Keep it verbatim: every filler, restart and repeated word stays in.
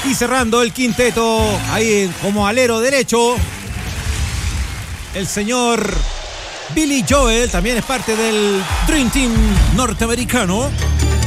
Y cerrando el quinteto, ahí como alero derecho, el señor Billy Joel, también es parte del Dream Team norteamericano.